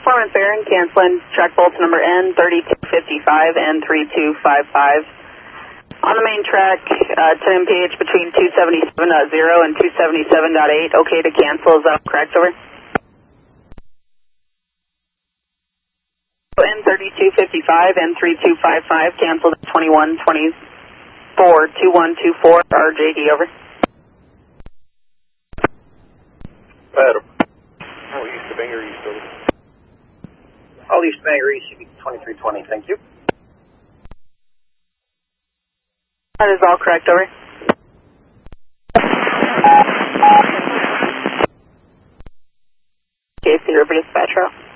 Performance error and canceling track bolts number N3255 and 3255. On the main track, 10 mph between 277.0 and 277.8. Okay to cancel, is that correct, over? N3255 and 3255 canceled at 2124 RJD, over. Adam. Oh, east of Bangor, east over. All east Bangor, East 2320, thank you. That is all correct, over. Okay, so you're over dispatch route.